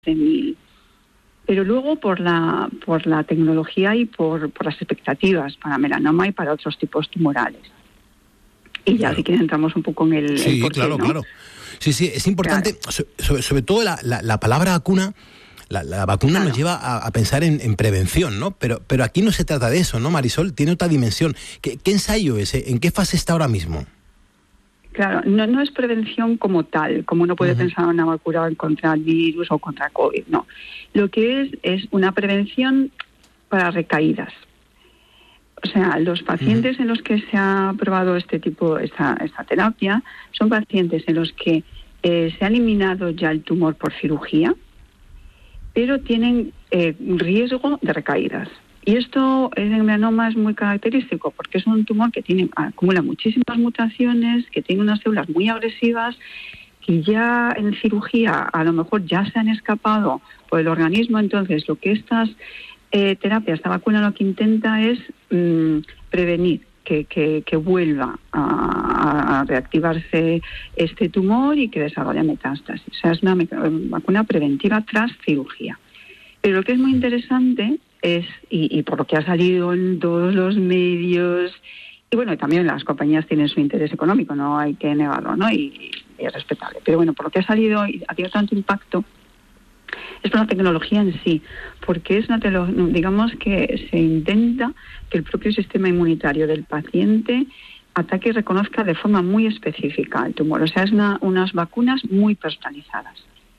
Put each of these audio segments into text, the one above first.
de 1000. Pero luego por la tecnología y por las expectativas para melanoma y para otros tipos tumorales. Y ya, si quieres, entramos un poco en el Sí, porqué, claro, ¿no? claro. Sí, es importante, claro. Sobre todo la palabra vacuna. La vacuna claro. Nos lleva a pensar en prevención, ¿no? Pero aquí no se trata de eso, ¿no, Marisol? Tiene otra dimensión. ¿Qué ensayo es? ¿En qué fase está ahora mismo? Claro, no es prevención como tal, como uno puede pensar en una vacuna contra el virus o contra COVID, no. Lo que es una prevención para recaídas. O sea, los pacientes en los que se ha probado esta terapia son pacientes en los que se ha eliminado ya el tumor por cirugía, pero tienen riesgo de recaídas. Y esto en el melanoma es muy característico porque es un tumor que acumula muchísimas mutaciones, que tiene unas células muy agresivas, que ya en cirugía a lo mejor ya se han escapado por el organismo. Entonces, lo que estas terapias, esta vacuna lo que intenta es prevenir que vuelva a reactivarse este tumor y que desarrolle metástasis. O sea, es una vacuna preventiva tras cirugía. Pero lo que es muy interesante es, y por lo que ha salido en todos los medios, y bueno, también las compañías tienen su interés económico, no hay que negarlo, ¿no? Y es respetable. Pero bueno, por lo que ha salido y ha tenido tanto impacto, es por la tecnología en sí, porque es digamos que se intenta que el propio sistema inmunitario del paciente ataque y reconozca de forma muy específica el tumor. O sea, es unas vacunas muy personalizadas.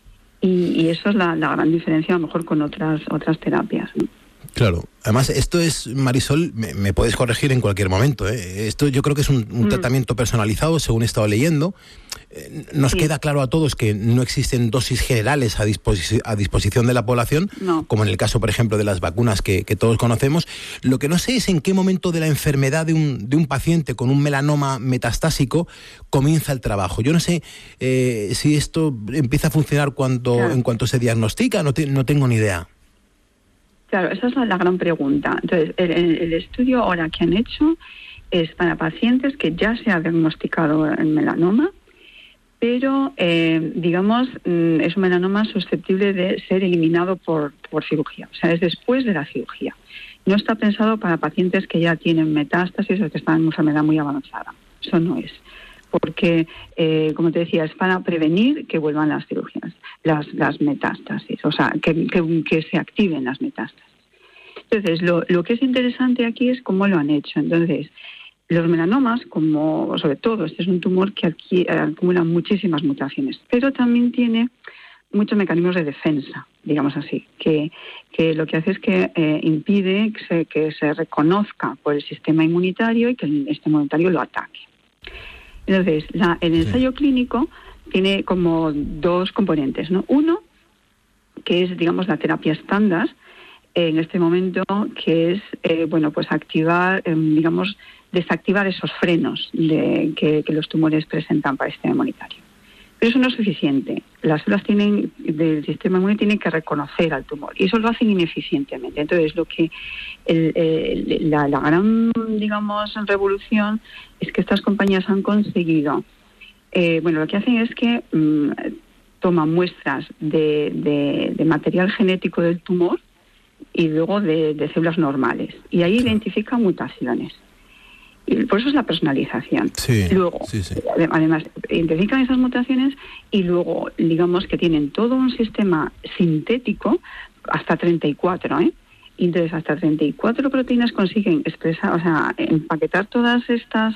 Y eso es la gran diferencia a lo mejor con otras terapias, ¿no? Claro. Además, esto es, Marisol, me puedes corregir en cualquier momento, ¿eh? Esto yo creo que es un tratamiento personalizado, según he estado leyendo. Nos queda claro a todos que no existen dosis generales a disposición de la población, como en el caso, por ejemplo, de las vacunas que todos conocemos. Lo que no sé es en qué momento de la enfermedad de un paciente con un melanoma metastásico comienza el trabajo. Yo no sé si esto empieza a funcionar en cuanto se diagnostica, no tengo ni idea. Claro, esa es la gran pregunta. Entonces, el estudio ahora que han hecho es para pacientes que ya se ha diagnosticado el melanoma, pero, digamos, es un melanoma susceptible de ser eliminado por cirugía. O sea, es después de la cirugía. No está pensado para pacientes que ya tienen metástasis o que están en una enfermedad muy avanzada. Eso no es. Porque, como te decía, es para prevenir que vuelvan las cirugías, las metástasis, o sea, que se activen las metástasis. Entonces, lo que es interesante aquí es cómo lo han hecho. Entonces, los melanomas, como sobre todo, este es un tumor que acumula muchísimas mutaciones, pero también tiene muchos mecanismos de defensa, digamos así, que lo que hace es que impide que se reconozca por el sistema inmunitario y que el sistema inmunitario lo ataque. Entonces, el ensayo clínico tiene como dos componentes, ¿no? Uno, que es, digamos, la terapia estándar en este momento, que es, pues activar, desactivar esos frenos que los tumores presentan para el sistema inmunitario. Pero eso no es suficiente. Las células del sistema inmune tienen que reconocer al tumor y eso lo hacen ineficientemente. Entonces, lo que la gran, digamos, revolución es que estas compañías han conseguido, lo que hacen es que toman muestras de material genético del tumor y luego de células normales. Y ahí identifican mutaciones. Y por eso es la personalización. Luego, además, identifican esas mutaciones y luego, digamos que tienen todo un sistema sintético, hasta 34, Y entonces, hasta 34 proteínas consiguen expresar, o sea, empaquetar todas estas,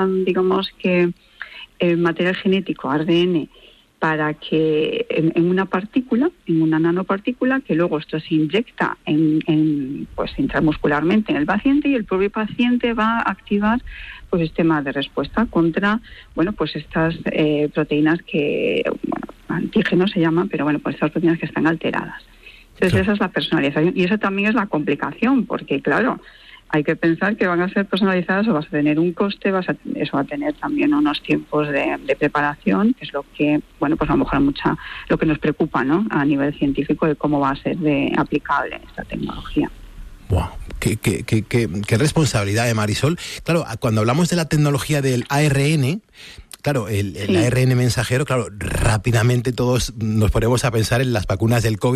material genético, ARDN, para que en una partícula, en una nanopartícula, que luego esto se inyecta intramuscularmente en el paciente y el propio paciente va a activar sistema de respuesta contra estas proteínas que, antígenos se llaman, pero estas proteínas que están alteradas. Entonces esa es la personalización y esa también es la complicación, porque claro, hay que pensar que van a ser personalizadas o vas a tener un coste, eso va a tener también unos tiempos de preparación, que es lo que, a lo mejor lo que nos preocupa, ¿no? A nivel científico de cómo va a ser aplicable esta tecnología. Wow, qué responsabilidad, Marisol. Claro, cuando hablamos de la tecnología del ARN, claro, el ARN mensajero, claro, rápidamente todos nos ponemos a pensar en las vacunas del COVID.